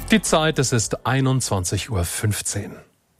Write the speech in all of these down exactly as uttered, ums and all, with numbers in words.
Die Zeit, es ist einundzwanzig Uhr fünfzehn.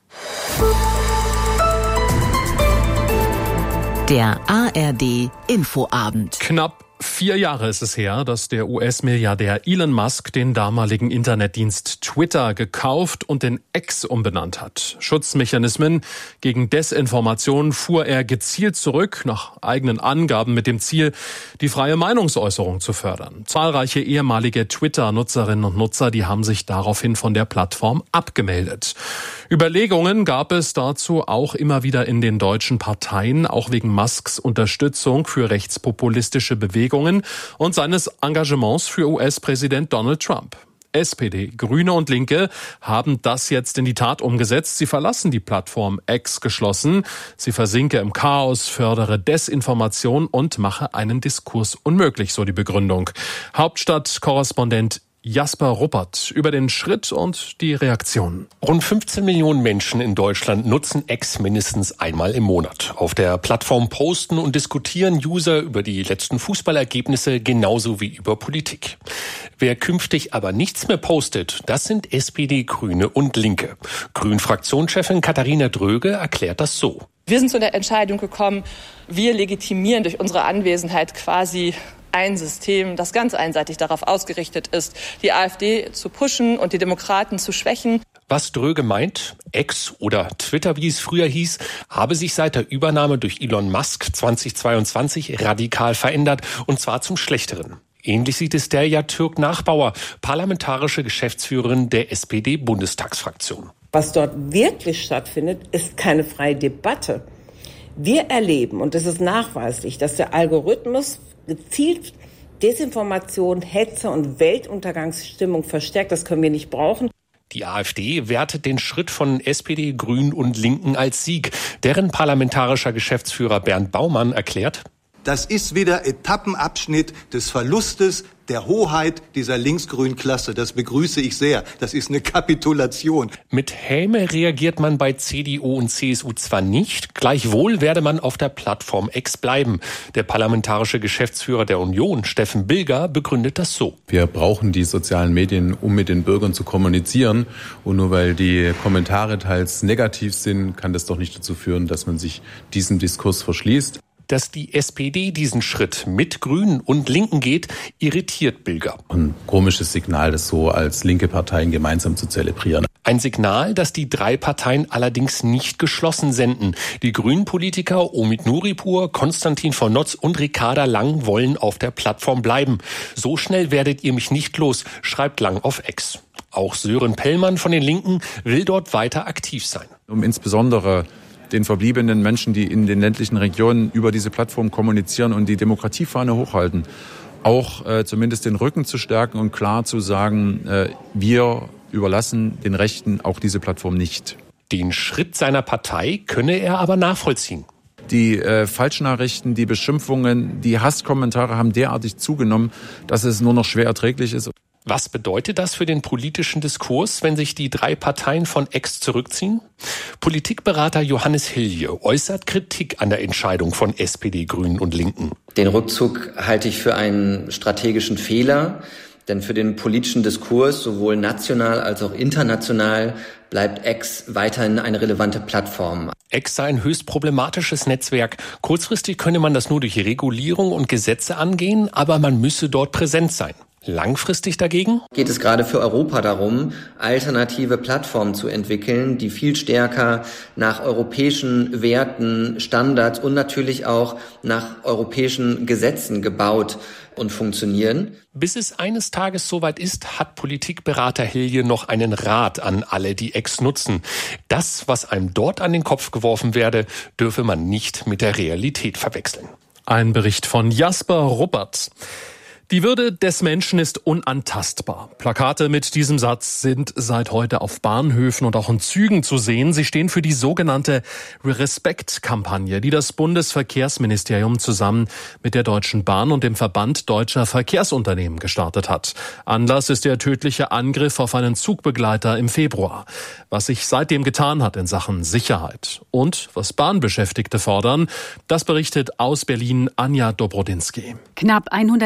Der A R D Infoabend. Knapp vier Jahre ist es her, dass der U S-Milliardär Elon Musk den damaligen Internetdienst Twitter gekauft und in X umbenannt hat. Schutzmechanismen gegen Desinformation fuhr er gezielt zurück, nach eigenen Angaben mit dem Ziel, die freie Meinungsäußerung zu fördern. Zahlreiche ehemalige Twitter-Nutzerinnen und Nutzer, die haben sich daraufhin von der Plattform abgemeldet. Überlegungen gab es dazu auch immer wieder in den deutschen Parteien, auch wegen Musks Unterstützung für rechtspopulistische Bewegungen und seines Engagements für U S-Präsident Donald Trump. S P D, Grüne und Linke haben das jetzt in die Tat umgesetzt. Sie verlassen die Plattform X geschlossen. Sie versinke im Chaos, fördere Desinformation und mache einen Diskurs unmöglich, so die Begründung. Hauptstadtkorrespondent Jasper Ruppert über den Schritt und die Reaktionen. Rund fünfzehn Millionen Menschen in Deutschland nutzen X mindestens einmal im Monat. Auf der Plattform posten und diskutieren User über die letzten Fußballergebnisse genauso wie über Politik. Wer künftig aber nichts mehr postet, das sind S P D, Grüne und Linke. Grün-Fraktionschefin Katharina Dröge erklärt das so. Wir sind zu der Entscheidung gekommen, wir legitimieren durch unsere Anwesenheit quasi ein System, das ganz einseitig darauf ausgerichtet ist, die AfD zu pushen und die Demokraten zu schwächen. Was Dröge meint, X oder Twitter, wie es früher hieß, habe sich seit der Übernahme durch Elon Musk zweitausendzweiundzwanzig radikal verändert, und zwar zum Schlechteren. Ähnlich sieht es Derya Türk-Nachbauer, parlamentarische Geschäftsführerin der S P D-Bundestagsfraktion. Was dort wirklich stattfindet, ist keine freie Debatte. Wir erleben, und es ist nachweislich, dass der Algorithmus gezielt Desinformation, Hetze und Weltuntergangsstimmung verstärkt. Das können wir nicht brauchen. Die AfD wertet den Schritt von S P D, Grünen und Linken als Sieg. Deren parlamentarischer Geschäftsführer Bernd Baumann erklärt: Das ist wieder Etappenabschnitt des Verlustes der Hoheit dieser linksgrünen Klasse. Das begrüße ich sehr. Das ist eine Kapitulation. Mit Häme reagiert man bei C D U und C S U zwar nicht, gleichwohl werde man auf der Plattform X bleiben. Der parlamentarische Geschäftsführer der Union, Steffen Bilger, begründet das so. Wir brauchen die sozialen Medien, um mit den Bürgern zu kommunizieren. Und nur weil die Kommentare teils negativ sind, kann das doch nicht dazu führen, dass man sich diesem Diskurs verschließt. Dass die S P D diesen Schritt mit Grünen und Linken geht, irritiert Bilger. Ein komisches Signal, das so als linke Parteien gemeinsam zu zelebrieren. Ein Signal, das die drei Parteien allerdings nicht geschlossen senden. Die Grünen-Politiker Omid Nuripur, Konstantin von Notz und Ricarda Lang wollen auf der Plattform bleiben. So schnell werdet ihr mich nicht los, schreibt Lang auf X. Auch Sören Pellmann von den Linken will dort weiter aktiv sein. Um insbesondere den verbliebenen Menschen, die in den ländlichen Regionen über diese Plattform kommunizieren und die Demokratiefahne hochhalten, auch äh, zumindest den Rücken zu stärken und klar zu sagen, äh, wir überlassen den Rechten auch diese Plattform nicht. Den Schritt seiner Partei könne er aber nachvollziehen. Die äh, Falschnachrichten, die Beschimpfungen, die Hasskommentare haben derartig zugenommen, dass es nur noch schwer erträglich ist. Was bedeutet das für den politischen Diskurs, wenn sich die drei Parteien von X zurückziehen? Politikberater Johannes Hilje äußert Kritik an der Entscheidung von S P D, Grünen und Linken. Den Rückzug halte ich für einen strategischen Fehler, denn für den politischen Diskurs, sowohl national als auch international, bleibt X weiterhin eine relevante Plattform. X sei ein höchst problematisches Netzwerk. Kurzfristig könne man das nur durch Regulierung und Gesetze angehen, aber man müsse dort präsent sein. Langfristig dagegen geht es gerade für Europa darum, alternative Plattformen zu entwickeln, die viel stärker nach europäischen Werten, Standards und natürlich auch nach europäischen Gesetzen gebaut und funktionieren. Bis es eines Tages soweit ist, hat Politikberater Hilje noch einen Rat an alle, die X nutzen. Das, was einem dort an den Kopf geworfen werde, dürfe man nicht mit der Realität verwechseln. Ein Bericht von Jasper Ruppert. Die Würde des Menschen ist unantastbar. Plakate mit diesem Satz sind seit heute auf Bahnhöfen und auch in Zügen zu sehen. Sie stehen für die sogenannte Respekt-Kampagne, die das Bundesverkehrsministerium zusammen mit der Deutschen Bahn und dem Verband Deutscher Verkehrsunternehmen gestartet hat. Anlass ist der tödliche Angriff auf einen Zugbegleiter im Februar. Was sich seitdem getan hat in Sachen Sicherheit und was Bahnbeschäftigte fordern, das berichtet aus Berlin Anja Dobrodinsky. Knapp hundertsiebzig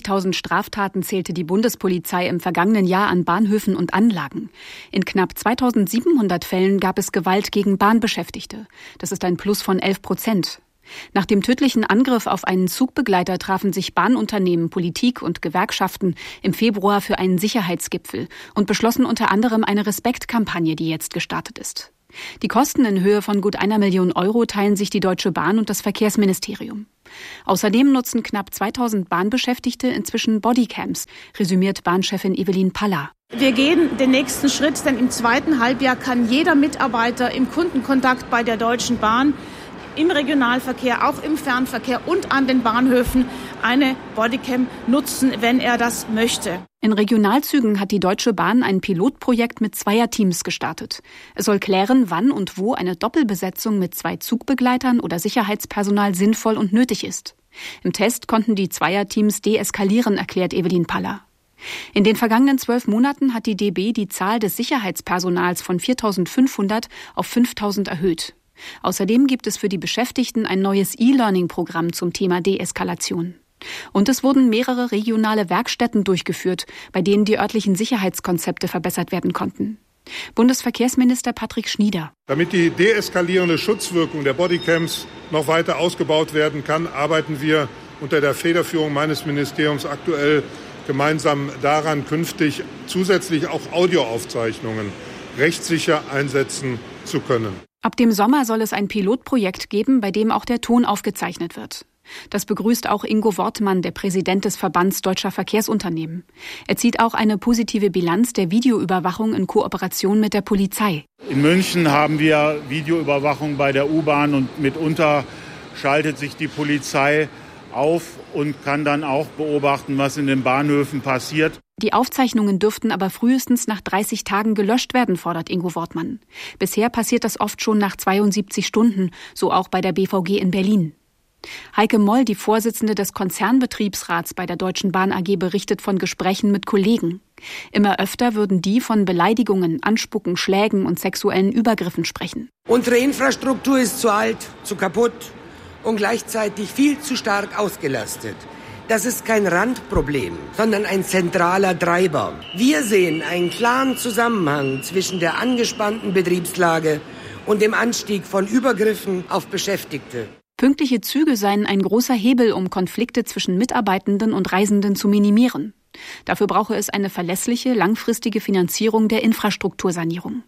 fünfzigtausend Straftaten zählte die Bundespolizei im vergangenen Jahr an Bahnhöfen und Anlagen. In knapp zweitausendsiebenhundert Fällen gab es Gewalt gegen Bahnbeschäftigte. Das ist ein Plus von elf Prozent. Nach dem tödlichen Angriff auf einen Zugbegleiter trafen sich Bahnunternehmen, Politik und Gewerkschaften im Februar für einen Sicherheitsgipfel und beschlossen unter anderem eine Respektkampagne, die jetzt gestartet ist. Die Kosten in Höhe von gut einer Million Euro teilen sich die Deutsche Bahn und das Verkehrsministerium. Außerdem nutzen knapp zweitausend Bahnbeschäftigte inzwischen Bodycams, resümiert Bahnchefin Evelyn Paller. Wir gehen den nächsten Schritt, denn im zweiten Halbjahr kann jeder Mitarbeiter im Kundenkontakt bei der Deutschen Bahn im Regionalverkehr, auch im Fernverkehr und an den Bahnhöfen eine Bodycam nutzen, wenn er das möchte. In Regionalzügen hat die Deutsche Bahn ein Pilotprojekt mit Zweierteams gestartet. Es soll klären, wann und wo eine Doppelbesetzung mit zwei Zugbegleitern oder Sicherheitspersonal sinnvoll und nötig ist. Im Test konnten die Zweierteams deeskalieren, erklärt Evelyn Paller. In den vergangenen zwölf Monaten hat die D B die Zahl des Sicherheitspersonals von viertausendfünfhundert auf fünftausend erhöht. Außerdem gibt es für die Beschäftigten ein neues E-Learning-Programm zum Thema Deeskalation. Und es wurden mehrere regionale Werkstätten durchgeführt, bei denen die örtlichen Sicherheitskonzepte verbessert werden konnten. Bundesverkehrsminister Patrick Schnieder. Damit die deeskalierende Schutzwirkung der Bodycams noch weiter ausgebaut werden kann, arbeiten wir unter der Federführung meines Ministeriums aktuell gemeinsam daran, künftig zusätzlich auch Audioaufzeichnungen rechtssicher einsetzen zu können. Ab dem Sommer soll es ein Pilotprojekt geben, bei dem auch der Ton aufgezeichnet wird. Das begrüßt auch Ingo Wortmann, der Präsident des Verbands Deutscher Verkehrsunternehmen. Er zieht auch eine positive Bilanz der Videoüberwachung in Kooperation mit der Polizei. In München haben wir Videoüberwachung bei der U-Bahn und mitunter schaltet sich die Polizei auf und kann dann auch beobachten, was in den Bahnhöfen passiert. Die Aufzeichnungen dürften aber frühestens nach dreißig Tagen gelöscht werden, fordert Ingo Wortmann. Bisher passiert das oft schon nach zweiundsiebzig Stunden, so auch bei der B V G in Berlin. Heike Moll, die Vorsitzende des Konzernbetriebsrats bei der Deutschen Bahn A G, berichtet von Gesprächen mit Kollegen. Immer öfter würden die von Beleidigungen, Anspucken, Schlägen und sexuellen Übergriffen sprechen. Unsere Infrastruktur ist zu alt, zu kaputt und gleichzeitig viel zu stark ausgelastet. Das ist kein Randproblem, sondern ein zentraler Treiber. Wir sehen einen klaren Zusammenhang zwischen der angespannten Betriebslage und dem Anstieg von Übergriffen auf Beschäftigte. Pünktliche Züge seien ein großer Hebel, um Konflikte zwischen Mitarbeitenden und Reisenden zu minimieren. Dafür brauche es eine verlässliche, langfristige Finanzierung der Infrastruktursanierung.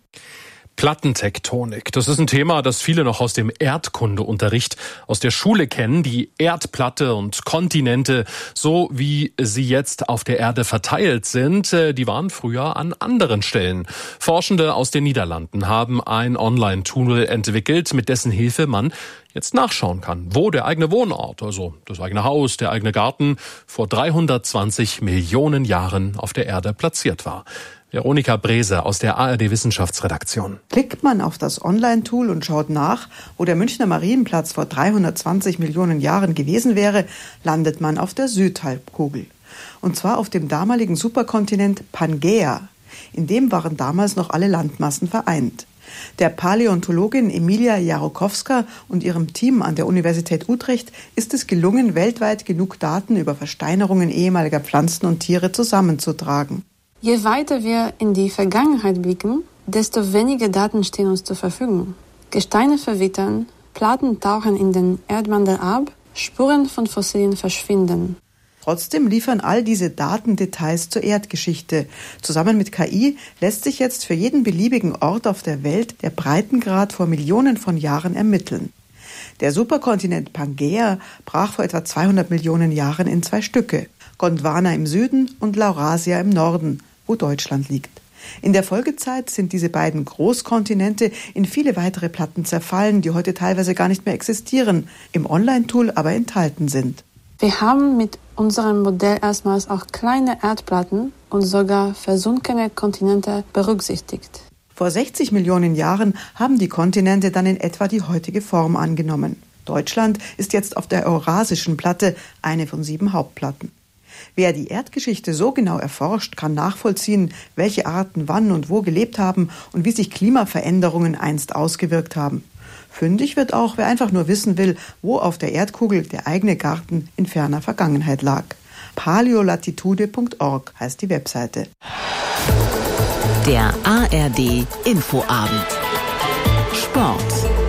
Plattentektonik, das ist ein Thema, das viele noch aus dem Erdkundeunterricht aus der Schule kennen. Die Erdplatte und Kontinente, so wie sie jetzt auf der Erde verteilt sind, die waren früher an anderen Stellen. Forschende aus den Niederlanden haben ein Online-Tool entwickelt, mit dessen Hilfe man jetzt nachschauen kann, wo der eigene Wohnort, also das eigene Haus, der eigene Garten, vor dreihundertzwanzig Millionen Jahren auf der Erde platziert war. Veronika Brese aus der A R D-Wissenschaftsredaktion. Klickt man auf das Online-Tool und schaut nach, wo der Münchner Marienplatz vor dreihundertzwanzig Millionen Jahren gewesen wäre, landet man auf der Südhalbkugel. Und zwar auf dem damaligen Superkontinent Pangaea. In dem waren damals noch alle Landmassen vereint. Der Paläontologin Emilia Jarokowska und ihrem Team an der Universität Utrecht ist es gelungen, weltweit genug Daten über Versteinerungen ehemaliger Pflanzen und Tiere zusammenzutragen. Je weiter wir in die Vergangenheit blicken, desto weniger Daten stehen uns zur Verfügung. Gesteine verwittern, Platten tauchen in den Erdmantel ab, Spuren von Fossilien verschwinden. Trotzdem liefern all diese Daten Details zur Erdgeschichte. Zusammen mit K I lässt sich jetzt für jeden beliebigen Ort auf der Welt der Breitengrad vor Millionen von Jahren ermitteln. Der Superkontinent Pangaea brach vor etwa zweihundert Millionen Jahren in zwei Stücke. Gondwana im Süden und Laurasia im Norden, wo Deutschland liegt. In der Folgezeit sind diese beiden Großkontinente in viele weitere Platten zerfallen, die heute teilweise gar nicht mehr existieren, im Online-Tool aber enthalten sind. Wir haben mit unserem Modell erstmals auch kleine Erdplatten und sogar versunkene Kontinente berücksichtigt. Vor sechzig Millionen Jahren haben die Kontinente dann in etwa die heutige Form angenommen. Deutschland ist jetzt auf der Eurasischen Platte, eine von sieben Hauptplatten. Wer die Erdgeschichte so genau erforscht, kann nachvollziehen, welche Arten wann und wo gelebt haben und wie sich Klimaveränderungen einst ausgewirkt haben. Fündig wird auch, wer einfach nur wissen will, wo auf der Erdkugel der eigene Garten in ferner Vergangenheit lag. paleolatitude punkt org heißt die Webseite. Der A R D Infoabend. Sport.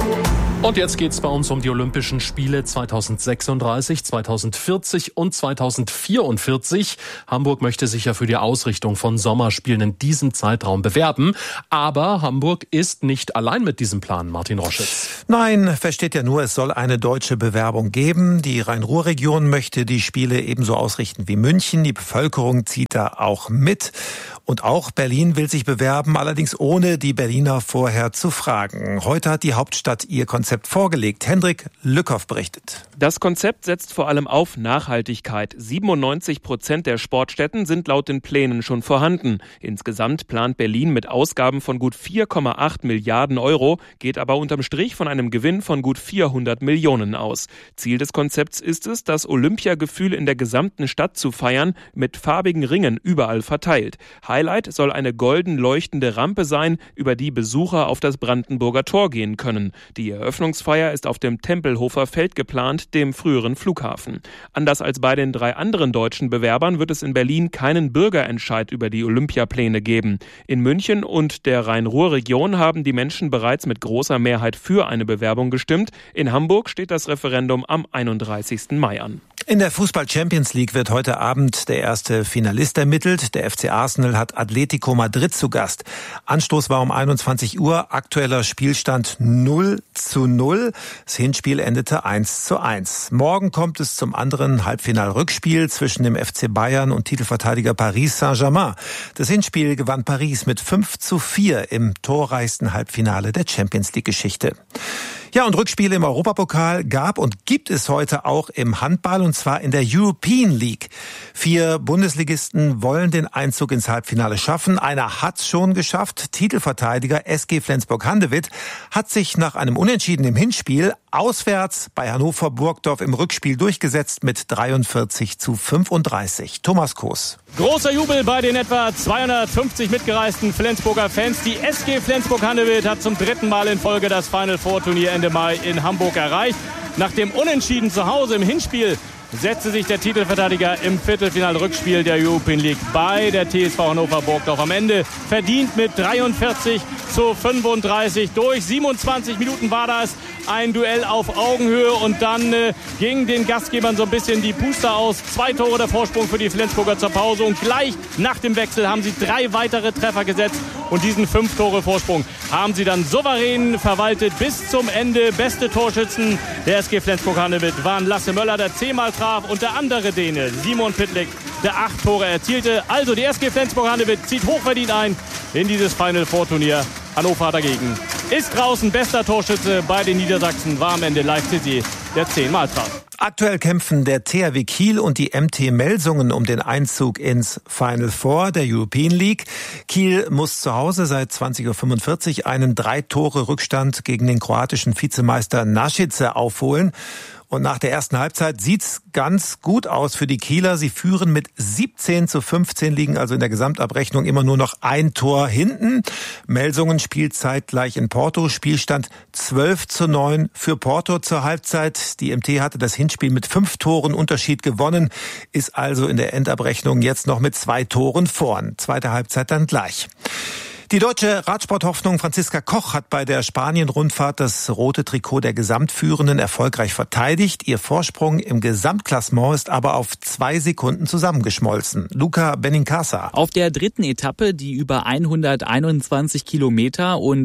Und jetzt geht's bei uns um die Olympischen Spiele zweitausendsechsunddreißig, zweitausendvierzig und zweitausendvierundvierzig. Hamburg möchte sich ja für die Ausrichtung von Sommerspielen in diesem Zeitraum bewerben. Aber Hamburg ist nicht allein mit diesem Plan, Martin Roschitz. Nein, versteht ja nur, es soll eine deutsche Bewerbung geben. Die Rhein-Ruhr-Region möchte die Spiele ebenso ausrichten wie München. Die Bevölkerung zieht da auch mit. Und auch Berlin will sich bewerben, allerdings ohne die Berliner vorher zu fragen. Heute hat die Hauptstadt ihr Konzept vorgelegt. Hendrik Lückhoff berichtet. Das Konzept setzt vor allem auf Nachhaltigkeit. siebenundneunzig Prozent der Sportstätten sind laut den Plänen schon vorhanden. Insgesamt plant Berlin mit Ausgaben von gut vier Komma acht Milliarden Euro, geht aber unterm Strich von einem Gewinn von gut vierhundert Millionen aus. Ziel des Konzepts ist es, das Olympiagefühl in der gesamten Stadt zu feiern, mit farbigen Ringen überall verteilt. Highlight soll eine golden leuchtende Rampe sein, über die Besucher auf das Brandenburger Tor gehen können. Die Eröffnungsfeier ist auf dem Tempelhofer Feld geplant, dem früheren Flughafen. Anders als bei den drei anderen deutschen Bewerbern wird es in Berlin keinen Bürgerentscheid über die Olympiapläne geben. In München und der Rhein-Ruhr-Region haben die Menschen bereits mit großer Mehrheit für eine Bewerbung gestimmt. In Hamburg steht das Referendum am einunddreißigsten Mai an. In der Fußball-Champions League wird heute Abend der erste Finalist ermittelt. Der F C Arsenal hat Atletico Madrid zu Gast. Anstoß war um einundzwanzig Uhr. Aktueller Spielstand null zu null. Das Hinspiel endete eins zu eins. Morgen kommt es zum anderen Halbfinal-Rückspiel zwischen dem F C Bayern und Titelverteidiger Paris Saint-Germain. Das Hinspiel gewann Paris mit fünf zu vier im torreichsten Halbfinale der Champions League-Geschichte. Ja, und Rückspiele im Europapokal gab und gibt es heute auch im Handball, und zwar in der European League. Vier Bundesligisten wollen den Einzug ins Halbfinale schaffen. Einer hat's schon geschafft. Titelverteidiger S G Flensburg-Handewitt hat sich nach einem Unentschieden im Hinspiel auswärts bei Hannover Burgdorf im Rückspiel durchgesetzt mit dreiundvierzig zu fünfunddreißig. Thomas Koos. Großer Jubel bei den etwa zweihundertfünfzig mitgereisten Flensburger Fans. Die S G Flensburg-Handewitt hat zum dritten Mal in Folge das Final Four Turnier Ende Mai in Hamburg erreicht. Nach dem Unentschieden zu Hause im Hinspiel setzte sich der Titelverteidiger im Viertelfinal-Rückspiel der European League bei der T S V Hannover Burgdorf am Ende verdient mit dreiundvierzig zu fünfunddreißig durch. siebenundzwanzig Minuten war das ein Duell auf Augenhöhe und dann äh, ging den Gastgebern so ein bisschen die Puste aus. Zwei Tore der Vorsprung für die Flensburger zur Pause und gleich nach dem Wechsel haben sie drei weitere Treffer gesetzt und diesen fünf Tore Vorsprung haben sie dann souverän verwaltet bis zum Ende. Beste Torschützen der S G Flensburg-Handewitt waren Lasse Möller, der zehnmal traf, und der andere Däne, Simon Pitlick, der acht Tore erzielte. Also die S G Flensburg-Handewitt zieht hochverdient ein in dieses Final Four Turnier. Hannover dagegen ist draußen. Bester Torschütze bei den Niedersachsen war am Ende Live City, der zehnmal traf. Aktuell kämpfen der T H W Kiel und die M T Melsungen um den Einzug ins Final Four der European League. Kiel muss zu Hause seit zwanzig Uhr fünfundvierzig einen Drei-Tore-Rückstand gegen den kroatischen Vizemeister Nasice aufholen. Und nach der ersten Halbzeit sieht's ganz gut aus für die Kieler. Sie führen mit siebzehn zu fünfzehn, liegen also in der Gesamtabrechnung immer nur noch ein Tor hinten. Melsungen spielt zeitgleich in Porto. Spielstand zwölf zu neun für Porto zur Halbzeit. Die M T hatte das Hinspiel mit fünf Toren Unterschied gewonnen, ist also in der Endabrechnung jetzt noch mit zwei Toren vorn. Zweite Halbzeit dann gleich. Die deutsche Radsporthoffnung Franziska Koch hat bei der Spanien-Rundfahrt das rote Trikot der Gesamtführenden erfolgreich verteidigt. Ihr Vorsprung im Gesamtklassement ist aber auf zwei Sekunden zusammengeschmolzen. Luca Benincasa. Auf der dritten Etappe, die über hunderteinundzwanzig Kilometer und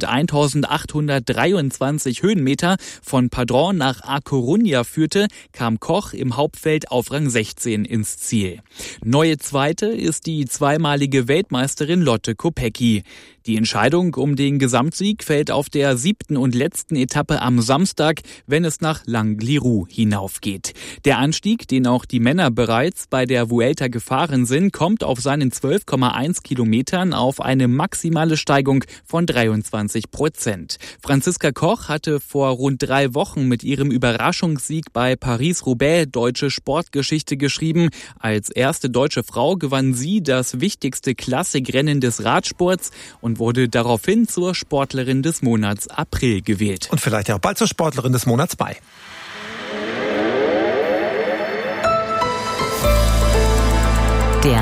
eintausendachthundertdreiundzwanzig Höhenmeter von Padrón nach A Coruña führte, kam Koch im Hauptfeld auf Rang sechzehn ins Ziel. Neue Zweite ist die zweimalige Weltmeisterin Lotte Kopecky. Die Entscheidung um den Gesamtsieg fällt auf der siebten und letzten Etappe am Samstag, wenn es nach Langliru hinaufgeht. Der Anstieg, den auch die Männer bereits bei der Vuelta gefahren sind, kommt auf seinen zwölf Komma eins Kilometern auf eine maximale Steigung von dreiundzwanzig Prozent. Franziska Koch hatte vor rund drei Wochen mit ihrem Überraschungssieg bei Paris-Roubaix deutsche Sportgeschichte geschrieben. Als erste deutsche Frau gewann sie das wichtigste Klassikrennen des Radsports und wurde daraufhin zur Sportlerin des Monats April gewählt. Und vielleicht auch bald zur Sportlerin des Monats Mai.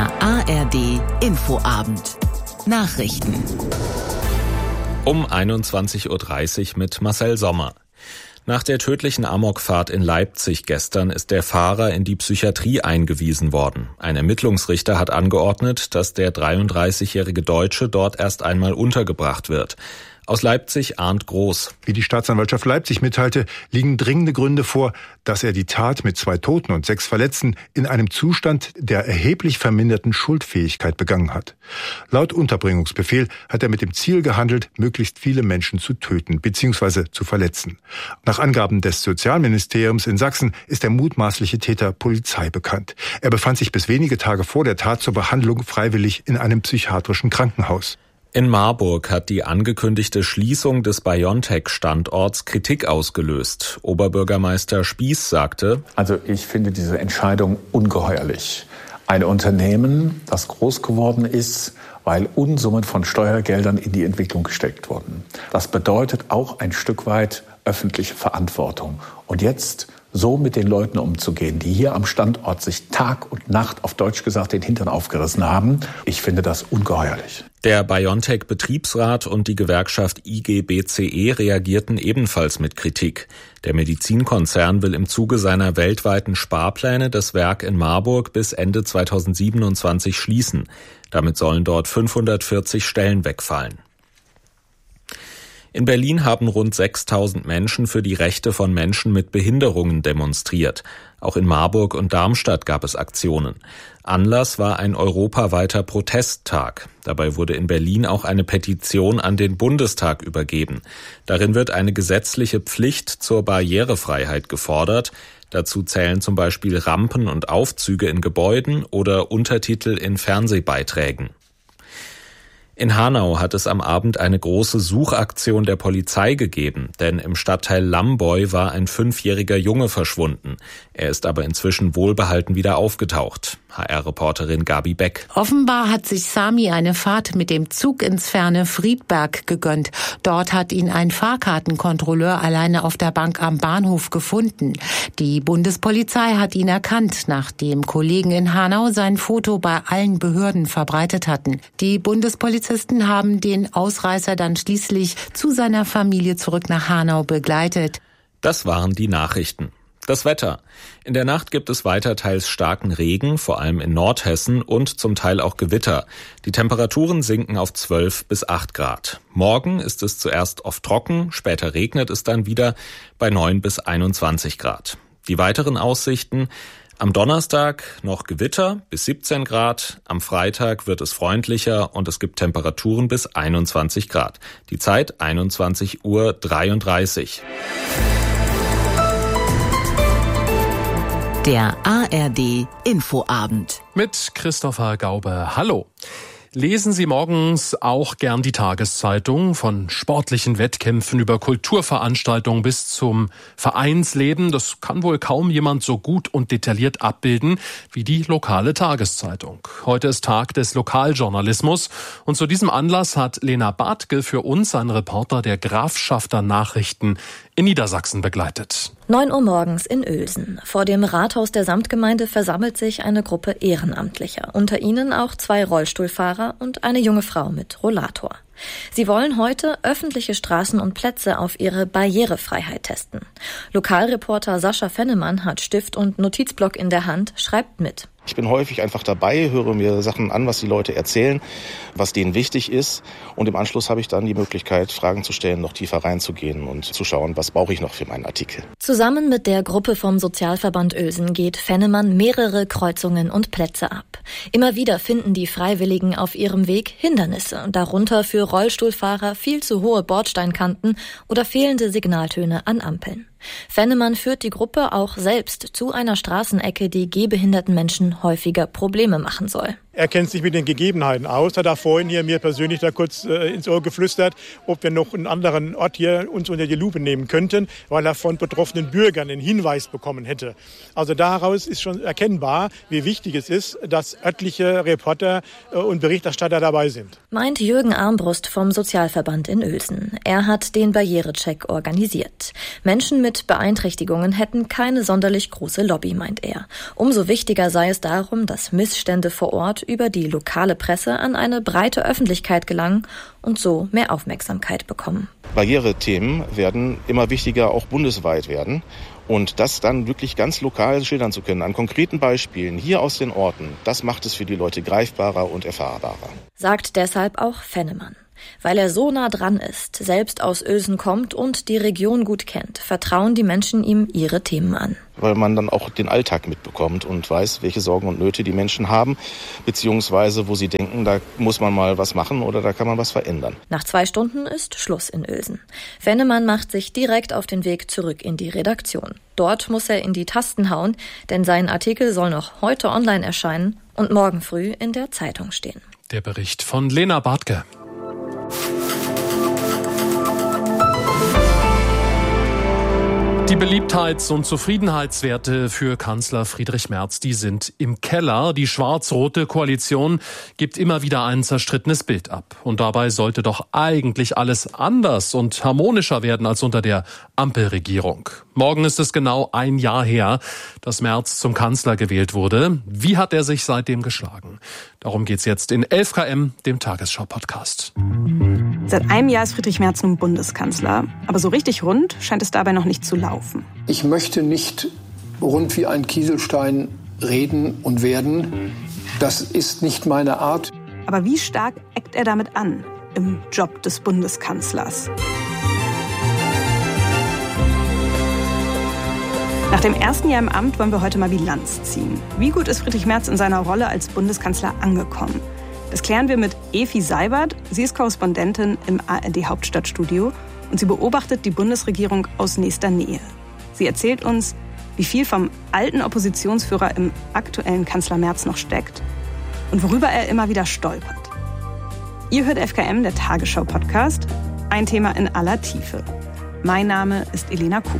Der A R D Infoabend. Nachrichten. Um einundzwanzig Uhr dreißig mit Marcel Sommer. Nach der tödlichen Amokfahrt in Leipzig gestern ist der Fahrer in die Psychiatrie eingewiesen worden. Ein Ermittlungsrichter hat angeordnet, dass der dreiunddreißigjährige Deutsche dort erst einmal untergebracht wird. Aus Leipzig Arndt Groß. Wie die Staatsanwaltschaft Leipzig mitteilte, liegen dringende Gründe vor, dass er die Tat mit zwei Toten und sechs Verletzten in einem Zustand der erheblich verminderten Schuldfähigkeit begangen hat. Laut Unterbringungsbefehl hat er mit dem Ziel gehandelt, möglichst viele Menschen zu töten bzw. zu verletzen. Nach Angaben des Sozialministeriums in Sachsen ist der mutmaßliche Täter Polizei bekannt. Er befand sich bis wenige Tage vor der Tat zur Behandlung freiwillig in einem psychiatrischen Krankenhaus. In Marburg hat die angekündigte Schließung des BioNTech-Standorts Kritik ausgelöst. Oberbürgermeister Spieß sagte: Also ich finde diese Entscheidung ungeheuerlich. Ein Unternehmen, das groß geworden ist, weil Unsummen von Steuergeldern in die Entwicklung gesteckt wurden. Das bedeutet auch ein Stück weit öffentliche Verantwortung. Und jetzt so mit den Leuten umzugehen, die hier am Standort sich Tag und Nacht, auf Deutsch gesagt, den Hintern aufgerissen haben, ich finde das ungeheuerlich. Der BioNTech-Betriebsrat und die Gewerkschaft I G B C E reagierten ebenfalls mit Kritik. Der Medizinkonzern will im Zuge seiner weltweiten Sparpläne das Werk in Marburg bis Ende zweitausendsiebenundzwanzig schließen. Damit sollen dort fünfhundertvierzig Stellen wegfallen. In Berlin haben rund sechstausend Menschen für die Rechte von Menschen mit Behinderungen demonstriert. Auch in Marburg und Darmstadt gab es Aktionen. Anlass war ein europaweiter Protesttag. Dabei wurde in Berlin auch eine Petition an den Bundestag übergeben. Darin wird eine gesetzliche Pflicht zur Barrierefreiheit gefordert. Dazu zählen zum Beispiel Rampen und Aufzüge in Gebäuden oder Untertitel in Fernsehbeiträgen. In Hanau hat es am Abend eine große Suchaktion der Polizei gegeben, denn im Stadtteil Lamboy war ein fünfjähriger Junge verschwunden. Er ist aber inzwischen wohlbehalten wieder aufgetaucht. H R-Reporterin Gabi Beck. Offenbar hat sich Sami eine Fahrt mit dem Zug ins ferne Friedberg gegönnt. Dort hat ihn ein Fahrkartenkontrolleur alleine auf der Bank am Bahnhof gefunden. Die Bundespolizei hat ihn erkannt, nachdem Kollegen in Hanau sein Foto bei allen Behörden verbreitet hatten. Die Bundespolizisten haben den Ausreißer dann schließlich zu seiner Familie zurück nach Hanau begleitet. Das waren die Nachrichten. Das Wetter. In der Nacht gibt es weiter teils starken Regen, vor allem in Nordhessen, und zum Teil auch Gewitter. Die Temperaturen sinken auf zwölf bis acht Grad. Morgen ist es zuerst oft trocken, später regnet es dann wieder bei neun bis einundzwanzig Grad. Die weiteren Aussichten: am Donnerstag noch Gewitter bis siebzehn Grad, am Freitag wird es freundlicher und es gibt Temperaturen bis einundzwanzig Grad. Die Zeit einundzwanzig Uhr dreiunddreißig. Der A R D Infoabend. Mit Christopher Gaube. Hallo. Lesen Sie morgens auch gern die Tageszeitung, von sportlichen Wettkämpfen über Kulturveranstaltungen bis zum Vereinsleben. Das kann wohl kaum jemand so gut und detailliert abbilden wie die lokale Tageszeitung. Heute ist Tag des Lokaljournalismus und zu diesem Anlass hat Lena Bartke für uns einen Reporter der Grafschafter Nachrichten in Niedersachsen begleitet. neun Uhr morgens in Uelsen. Vor dem Rathaus der Samtgemeinde versammelt sich eine Gruppe Ehrenamtlicher. Unter ihnen auch zwei Rollstuhlfahrer und eine junge Frau mit Rollator. Sie wollen heute öffentliche Straßen und Plätze auf ihre Barrierefreiheit testen. Lokalreporter Sascha Fennemann hat Stift und Notizblock in der Hand, schreibt mit. Ich bin häufig einfach dabei, höre mir Sachen an, was die Leute erzählen, was denen wichtig ist. Und im Anschluss habe ich dann die Möglichkeit, Fragen zu stellen, noch tiefer reinzugehen und zu schauen, was brauche ich noch für meinen Artikel. Zusammen mit der Gruppe vom Sozialverband Uelsen geht Fennemann mehrere Kreuzungen und Plätze ab. Immer wieder finden die Freiwilligen auf ihrem Weg Hindernisse, darunter für Rollstuhlfahrer viel zu hohe Bordsteinkanten oder fehlende Signaltöne an Ampeln. Fennemann führt die Gruppe auch selbst zu einer Straßenecke, die gehbehinderten Menschen häufiger Probleme machen soll. Er kennt sich mit den Gegebenheiten aus, hat er vorhin hier mir persönlich da kurz äh, ins Ohr geflüstert, ob wir noch einen anderen Ort hier uns unter die Lupe nehmen könnten, weil er von betroffenen Bürgern einen Hinweis bekommen hätte. Also daraus ist schon erkennbar, wie wichtig es ist, dass örtliche Reporter äh, und Berichterstatter dabei sind. Meint Jürgen Armbrust vom Sozialverband in Uelsen. Er hat den Barrierecheck organisiert. Menschen mit mit Beeinträchtigungen hätten keine sonderlich große Lobby, meint er. Umso wichtiger sei es darum, dass Missstände vor Ort über die lokale Presse an eine breite Öffentlichkeit gelangen und so mehr Aufmerksamkeit bekommen. Barrierethemen werden immer wichtiger, auch bundesweit werden. Und das dann wirklich ganz lokal schildern zu können, an konkreten Beispielen hier aus den Orten, das macht es für die Leute greifbarer und erfahrbarer. Sagt deshalb auch Fennemann. Weil er so nah dran ist, selbst aus Ösen kommt und die Region gut kennt, vertrauen die Menschen ihm ihre Themen an. Weil man dann auch den Alltag mitbekommt und weiß, welche Sorgen und Nöte die Menschen haben, beziehungsweise wo sie denken, da muss man mal was machen oder da kann man was verändern. Nach zwei Stunden ist Schluss in Ösen. Fennemann macht sich direkt auf den Weg zurück in die Redaktion. Dort muss er in die Tasten hauen, denn sein Artikel soll noch heute online erscheinen und morgen früh in der Zeitung stehen. Der Bericht von Lena Bartke. Die Beliebtheits- und Zufriedenheitswerte für Kanzler Friedrich Merz, die sind im Keller. Die schwarz-rote Koalition gibt immer wieder ein zerstrittenes Bild ab. Und dabei sollte doch eigentlich alles anders und harmonischer werden als unter der Ampelregierung. Morgen ist es genau ein Jahr her, dass Merz zum Kanzler gewählt wurde. Wie hat er sich seitdem geschlagen? Darum geht's jetzt in elf K M, dem Tagesschau-Podcast. Seit einem Jahr ist Friedrich Merz nun Bundeskanzler. Aber so richtig rund scheint es dabei noch nicht zu laufen. Ich möchte nicht rund wie ein Kieselstein reden und werden. Das ist nicht meine Art. Aber wie stark eckt er damit an im Job des Bundeskanzlers? Nach dem ersten Jahr im Amt wollen wir heute mal Bilanz ziehen. Wie gut ist Friedrich Merz in seiner Rolle als Bundeskanzler angekommen? Das klären wir mit Evi Seibert. Sie ist Korrespondentin im A R D Hauptstadtstudio und sie beobachtet die Bundesregierung aus nächster Nähe. Sie erzählt uns, wie viel vom alten Oppositionsführer im aktuellen Kanzler Merz noch steckt und worüber er immer wieder stolpert. Ihr hört F K M, der Tagesschau-Podcast, ein Thema in aller Tiefe. Mein Name ist Elena Kuch.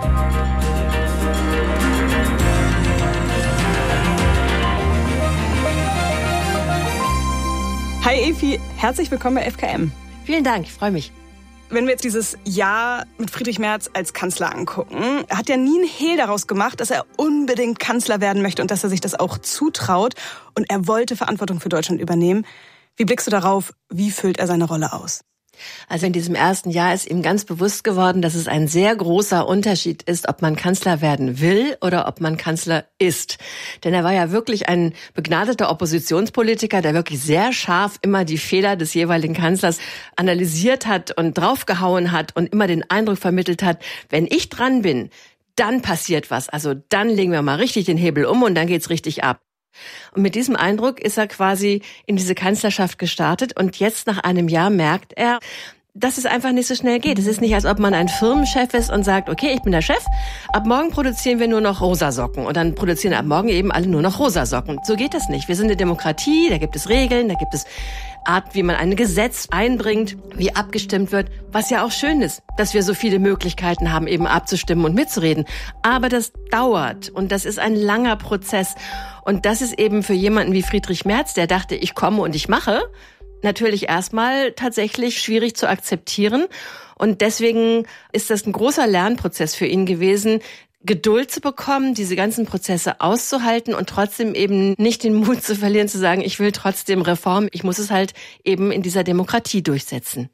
Hi Evi, herzlich willkommen bei F K M. Vielen Dank, ich freue mich. Wenn wir jetzt dieses Jahr mit Friedrich Merz als Kanzler angucken, er hat ja nie einen Hehl daraus gemacht, dass er unbedingt Kanzler werden möchte und dass er sich das auch zutraut. Und er wollte Verantwortung für Deutschland übernehmen. Wie blickst du darauf? Wie füllt er seine Rolle aus? Also in diesem ersten Jahr ist ihm ganz bewusst geworden, dass es ein sehr großer Unterschied ist, ob man Kanzler werden will oder ob man Kanzler ist. Denn er war ja wirklich ein begnadeter Oppositionspolitiker, der wirklich sehr scharf immer die Fehler des jeweiligen Kanzlers analysiert hat und draufgehauen hat und immer den Eindruck vermittelt hat, wenn ich dran bin, dann passiert was. Also dann legen wir mal richtig den Hebel um und dann geht's richtig ab. Und mit diesem Eindruck ist er quasi in diese Kanzlerschaft gestartet und jetzt nach einem Jahr merkt er, dass es einfach nicht so schnell geht. Es ist nicht, als ob man ein Firmenchef ist und sagt, okay, ich bin der Chef, ab morgen produzieren wir nur noch Rosasocken und dann produzieren ab morgen eben alle nur noch Rosasocken. So geht das nicht. Wir sind eine Demokratie, da gibt es Regeln, da gibt es Art, wie man ein Gesetz einbringt, wie abgestimmt wird, was ja auch schön ist, dass wir so viele Möglichkeiten haben, eben abzustimmen und mitzureden. Aber das dauert und das ist ein langer Prozess. Und das ist eben für jemanden wie Friedrich Merz, der dachte, ich komme und ich mache, natürlich erstmal tatsächlich schwierig zu akzeptieren. Und deswegen ist das ein großer Lernprozess für ihn gewesen, Geduld zu bekommen, diese ganzen Prozesse auszuhalten und trotzdem eben nicht den Mut zu verlieren, zu sagen, ich will trotzdem Reform, ich muss es halt eben in dieser Demokratie durchsetzen.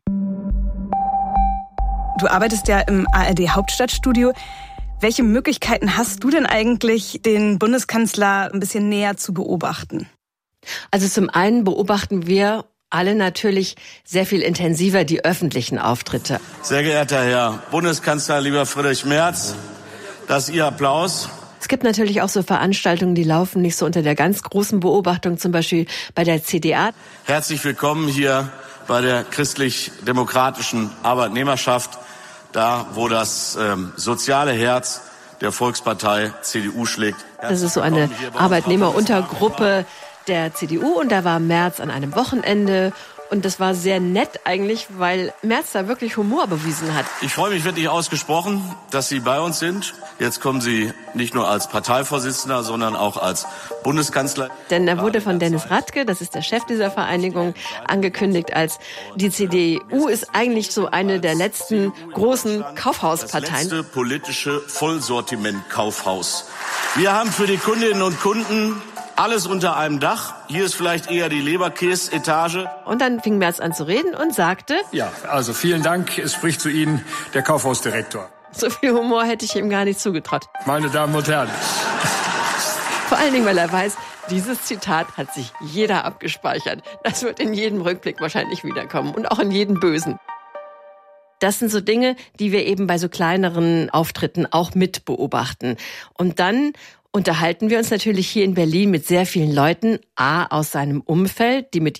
Du arbeitest ja im A R D Hauptstadtstudio. Welche Möglichkeiten hast du denn eigentlich, den Bundeskanzler ein bisschen näher zu beobachten? Also zum einen beobachten wir alle natürlich sehr viel intensiver die öffentlichen Auftritte. Sehr geehrter Herr Bundeskanzler, lieber Friedrich Merz, das ist Ihr Applaus. Es gibt natürlich auch so Veranstaltungen, die laufen nicht so unter der ganz großen Beobachtung, zum Beispiel bei der C D A. Herzlich willkommen hier bei der christlich-demokratischen Arbeitnehmerschaft, da wo das ähm, soziale Herz der Volkspartei C D U schlägt. Das ist so eine Arbeitnehmeruntergruppe, der C D U und da war Merz an einem Wochenende. Und das war sehr nett eigentlich, weil Merz da wirklich Humor bewiesen hat. Ich freue mich wirklich ausgesprochen, dass Sie bei uns sind. Jetzt kommen Sie nicht nur als Parteivorsitzender, sondern auch als Bundeskanzler. Denn er wurde von Dennis Radke, das ist der Chef dieser Vereinigung, angekündigt als die C D U ist eigentlich so eine der letzten großen Kaufhausparteien. Das letzte politische Vollsortiment-Kaufhaus. Wir haben für die Kundinnen und Kunden alles unter einem Dach. Hier ist vielleicht eher die Leberkäse-Etage. Und dann fing Merz an zu reden und sagte: Ja, also vielen Dank. Es spricht zu Ihnen der Kaufhausdirektor. So viel Humor hätte ich ihm gar nicht zugetraut. Meine Damen und Herren. Vor allen Dingen, weil er weiß, dieses Zitat hat sich jeder abgespeichert. Das wird in jedem Rückblick wahrscheinlich wiederkommen und auch in jedem Bösen. Das sind so Dinge, die wir eben bei so kleineren Auftritten auch mit beobachten. Und dann unterhalten wir uns natürlich hier in Berlin mit sehr vielen Leuten, a, aus seinem Umfeld, die mit